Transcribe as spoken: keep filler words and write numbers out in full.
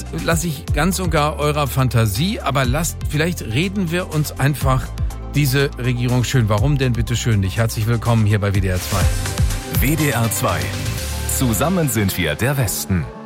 lasse ich ganz und gar eurer Fantasie, aber lasst, vielleicht reden wir uns einfach diese Regierung schön. Warum denn bitte schön nicht? Herzlich willkommen hier bei W D R zwei. W D R zwei. Zusammen sind wir der Westen.